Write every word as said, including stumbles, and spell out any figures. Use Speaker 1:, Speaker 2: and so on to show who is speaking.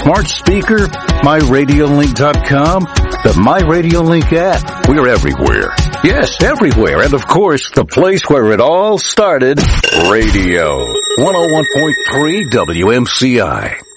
Speaker 1: smart speaker, my radio link dot com, the MyRadioLink app. We're everywhere. Yes, everywhere. And of course, the place where it all started, radio. one oh one point three W M C I.